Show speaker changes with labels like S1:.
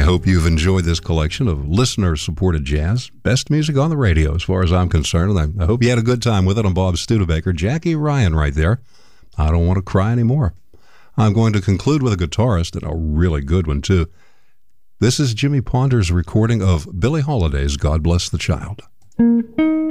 S1: hope you've enjoyed this collection of listener-supported jazz. Best music on the radio, as far as I'm concerned. And I hope you had a good time with it on Bob Studebaker. Jackie Ryan right there. I Don't Want to Cry Anymore. I'm going to conclude with a guitarist, and a really good one, too. This is Jimmy Ponder's recording of Billie Holiday's God Bless the Child.